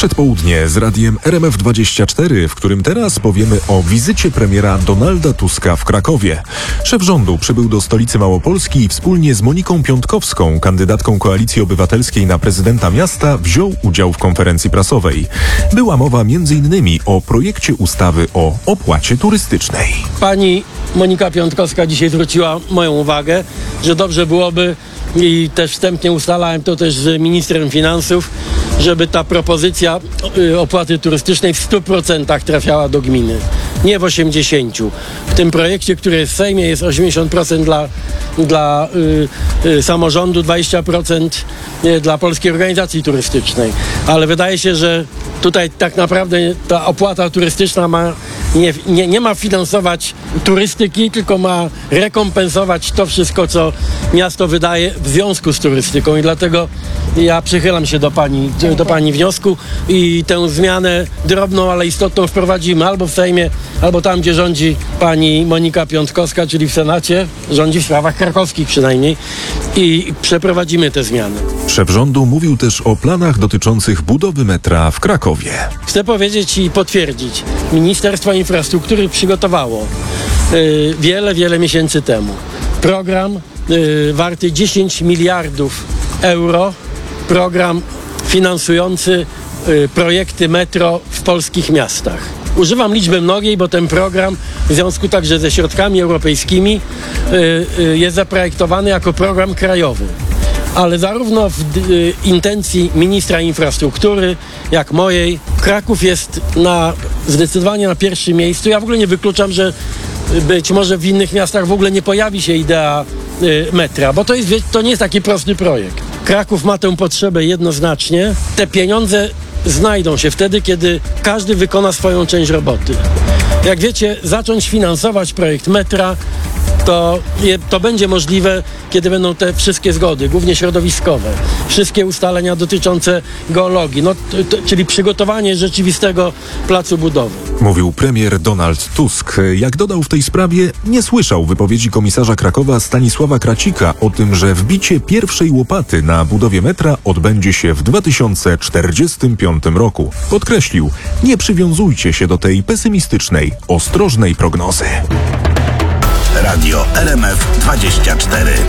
Przedpołudnie z radiem RMF24, w którym teraz powiemy o wizycie premiera Donalda Tuska w Krakowie. Szef rządu przybył do stolicy Małopolski i wspólnie z Moniką Piątkowską, kandydatką Koalicji Obywatelskiej na prezydenta miasta, wziął udział w konferencji prasowej. Była mowa m.in. o projekcie ustawy o opłacie turystycznej. Pani Monika Piątkowska dzisiaj zwróciła moją uwagę, że dobrze byłoby, i też wstępnie ustalałem to też z ministrem finansów, żeby ta propozycja opłaty turystycznej w 100% trafiała do gminy, nie w 80%. W tym projekcie, który jest w Sejmie, jest 80% dla samorządu, 20% dla Polskiej Organizacji Turystycznej. Ale wydaje się, że tutaj tak naprawdę ta opłata turystyczna nie ma finansować turystyki, tylko ma rekompensować to wszystko, co miasto wydaje w związku z turystyką. I dlatego ja przychylam się do pani wniosku i tę zmianę drobną, ale istotną wprowadzimy albo w Sejmie, albo tam, gdzie rządzi pani Monika Piątkowska, czyli w Senacie, rządzi w sprawach krakowskich przynajmniej, i przeprowadzimy te zmiany. Szef rządu mówił też o planach dotyczących budowy metra w Krakowie. Chcę powiedzieć i potwierdzić, Ministerstwo Infrastruktury przygotowało wiele miesięcy temu program warty 10 miliardów euro, program finansujący projekty metro w polskich miastach. Używam liczby mnogiej, bo ten program w związku także ze środkami europejskimi jest zaprojektowany jako program krajowy. Ale zarówno w intencji ministra infrastruktury, jak mojej, Kraków jest zdecydowanie na pierwszym miejscu. Ja w ogóle nie wykluczam, że być może w innych miastach w ogóle nie pojawi się idea metra, bo to nie jest taki prosty projekt. Kraków ma tę potrzebę jednoznacznie. Te pieniądze znajdą się wtedy, kiedy każdy wykona swoją część roboty. Jak wiecie, zacząć finansować projekt metra to będzie możliwe, kiedy będą te wszystkie zgody, głównie środowiskowe, wszystkie ustalenia dotyczące geologii, czyli przygotowanie rzeczywistego placu budowy. Mówił premier Donald Tusk. Jak dodał w tej sprawie, nie słyszał wypowiedzi komisarza Krakowa Stanisława Kracika o tym, że wbicie pierwszej łopaty na budowie metra odbędzie się w 2045 roku. Podkreślił, nie przywiązujcie się do tej pesymistycznej, ostrożnej prognozy. Radio RMF24.